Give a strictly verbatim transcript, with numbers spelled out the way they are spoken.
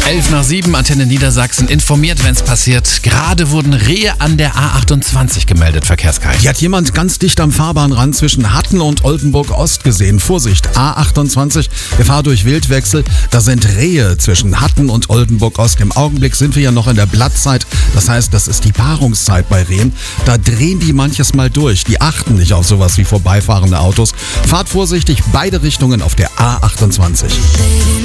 elf nach sieben, Antenne Niedersachsen informiert, wenn es passiert. Gerade wurden Rehe an der A achtundzwanzig gemeldet, Verkehrskalt. Die hat jemand ganz dicht am Fahrbahnrand zwischen Hatten und Oldenburg Ost gesehen. Vorsicht, A achtundzwanzig, Gefahr durch Wildwechsel. Da sind Rehe zwischen Hatten und Oldenburg Ost. Im Augenblick sind wir ja noch in der Blattzeit. Das heißt, das ist die Paarungszeit bei Rehen. Da drehen die manches Mal durch. Die achten nicht auf sowas wie vorbeifahrende Autos. Fahrt vorsichtig, beide Richtungen auf der A achtundzwanzig.